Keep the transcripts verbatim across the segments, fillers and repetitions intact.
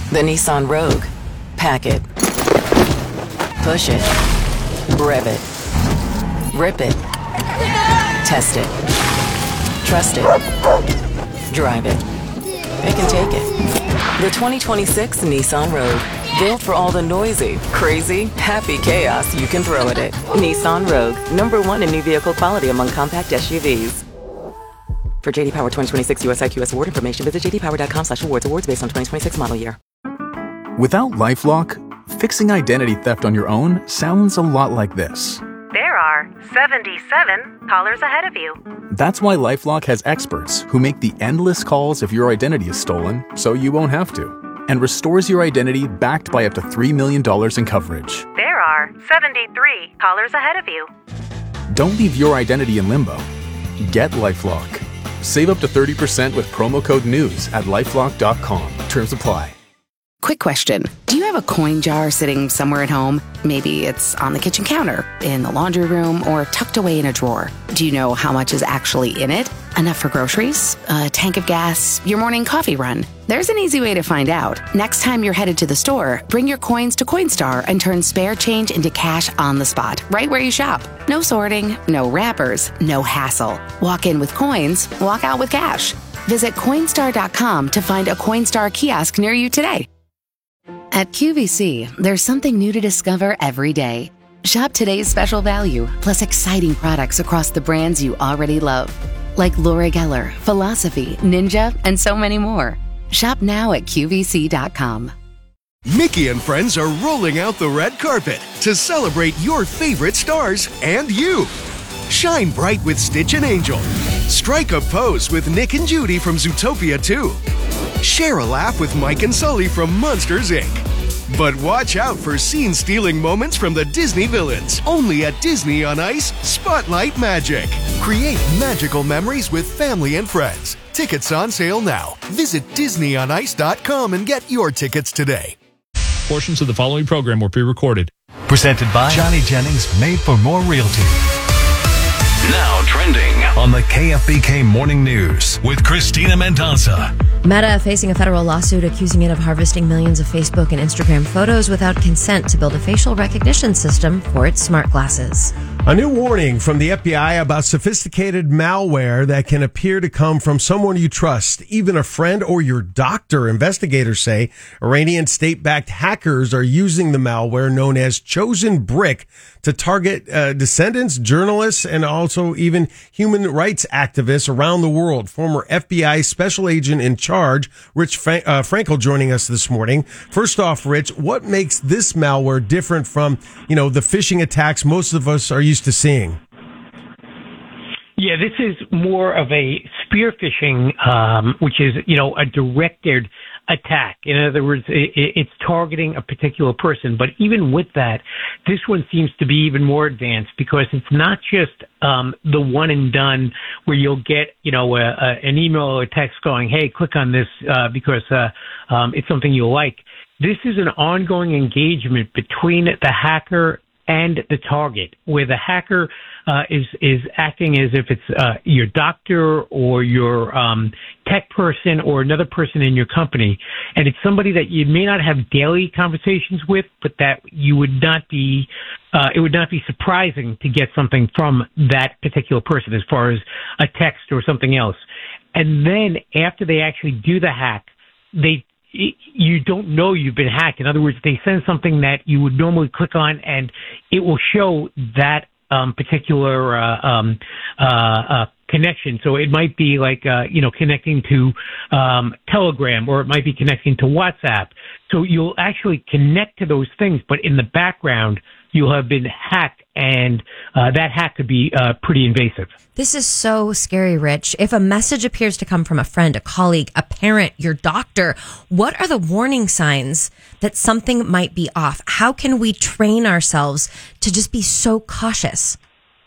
The Nissan Rogue. Pack it. Push it. Rev it. Rip it. Test it. Trust it. Drive it. Pick and take it. The twenty twenty-six Nissan Rogue. Built for all the noisy, crazy, happy chaos you can throw at it. Nissan Rogue. Number one in new vehicle quality among compact S U Vs. For J D Power twenty twenty-six U S I Q S award information, visit j d power dot com slash awards. Awards based on twenty twenty-six model year. Without LifeLock, fixing identity theft on your own sounds a lot like this. There are seventy-seven callers ahead of you. That's why LifeLock has experts who make the endless calls if your identity is stolen, so you won't have to, and restores your identity backed by up to three million dollars in coverage. There are seventy-three callers ahead of you. Don't leave your identity in limbo. Get LifeLock. Save up to thirty percent with promo code NEWS at lifelock dot com. Terms apply. Quick question. Do you have a coin jar sitting somewhere at home? Maybe it's on the kitchen counter, in the laundry room, or tucked away in a drawer. Do you know how much is actually in it? Enough for groceries, a tank of gas, your morning coffee run? There's an easy way to find out. Next time you're headed to the store, bring your coins to Coinstar and turn spare change into cash on the spot, right where you shop. No sorting, no wrappers, no hassle. Walk in with coins, walk out with cash. Visit Coinstar dot com to find a Coinstar kiosk near you today. At Q V C, there's something new to discover every day. Shop today's special value, plus exciting products across the brands you already love, like Laura Geller, Philosophy, Ninja, and so many more. Shop now at Q V C dot com. Mickey and friends are rolling out the red carpet to celebrate your favorite stars and you. Shine bright with Stitch and Angel. Strike a pose with Nick and Judy from Zootopia two. Share a laugh with Mike and Sully from Monsters, Incorporated. But watch out for scene-stealing moments from the Disney villains. Only at Disney on Ice Spotlight Magic. Create magical memories with family and friends. Tickets on sale now. Visit disney on ice dot com and get your tickets today. Portions of the following program were pre-recorded. Presented by Johnny Jennings, Made for More Realty. Now trending On the K F B K Morning News with Christina Mendoza. Meta facing a federal lawsuit accusing it of harvesting millions of Facebook and Instagram photos without consent to build a facial recognition system for its smart glasses. A new warning from the F B I about sophisticated malware that can appear to come from someone you trust, even a friend or your doctor. Investigators say Iranian state-backed hackers are using the malware known as Chosen Brick to target uh, descendants, journalists, and also even human rights activists around the world. Former F B I special agent in charge, Rich Fra- uh, Frankel, joining us this morning. First off, Rich, what makes this malware different from, you know, the phishing attacks most of us are used to seeing? Yeah, this is more of a spear phishing, um, which is, you know, a directed attack. In other words, it, it's targeting a particular person. But even with that, this one seems to be even more advanced because it's not just um, the one and done where you'll get, you know, a, a, an email or a text going, hey, click on this uh, because uh, um, it's something you'll like. This is an ongoing engagement between the hacker and the target, where the hacker uh, is is acting as if it's uh, your doctor or your um, tech person or another person in your company, and it's somebody that you may not have daily conversations with, but that you would not be. Uh, it would not be surprising to get something from that particular person, as far as a text or something else. And then after they actually do the hack, they. You don't know you've been hacked. In other words, they send something that you would normally click on, and it will show that um, particular uh, um, uh, uh, connection. So it might be like, uh, you know, connecting to um, Telegram, or it might be connecting to WhatsApp. So you'll actually connect to those things, but in the background, you'll have been hacked, and uh, that hack could be uh, pretty invasive. This is so scary, Rich. If a message appears to come from a friend, a colleague, a parent, your doctor, what are the warning signs that something might be off? How can we train ourselves to just be so cautious?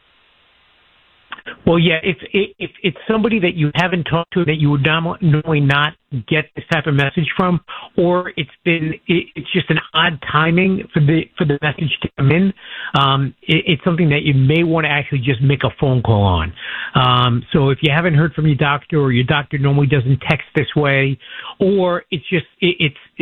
Well, yeah, if, if it's somebody that you haven't talked to, that you would not, normally not get this type of message from, or it's been, it, it's just an odd timing for the, for the message to come in, um, it, it's something that you may want to actually just make a phone call on. Um, so if you haven't heard from your doctor, or your doctor normally doesn't text this way, or it's just, it, it's,